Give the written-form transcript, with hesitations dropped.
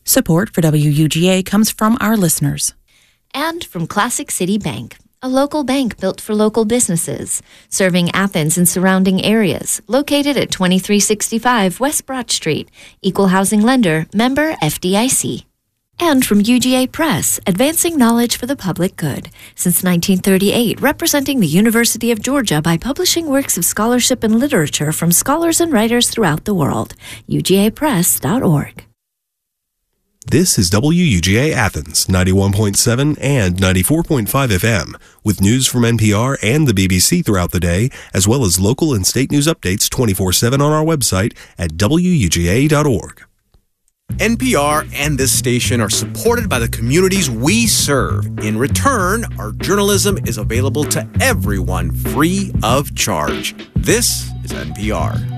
Support for WUGA comes from our listeners. And from Classic City Bank, a local bank built for local businesses, serving Athens and surrounding areas, located at 2365 West Broad Street, Equal Housing Lender, member FDIC. And from UGA Press, advancing knowledge for the public good, since 1938, representing the University of Georgia by publishing works of scholarship and literature from scholars and writers throughout the world. UGApress.org. This is WUGA Athens, 91.7 and 94.5 FM, with news from NPR and the BBC throughout the day, as well as local and state news updates 24/7 on our website at WUGA.org. NPR and this station are supported by the communities we serve. In return, our journalism is available to everyone free of charge. This is NPR.